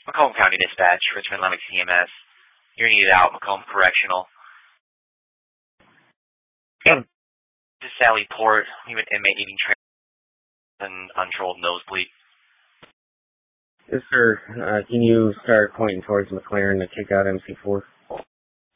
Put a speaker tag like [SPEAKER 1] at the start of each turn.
[SPEAKER 1] Macomb County Dispatch, Richmond Lennox CMS. You're needed out, Macomb Correctional.
[SPEAKER 2] Yeah.
[SPEAKER 1] This is Sally Port. We have an inmate needing an uncontrolled nosebleed.
[SPEAKER 2] Yes, sir. Can you start pointing towards McLaren to kick out MC4?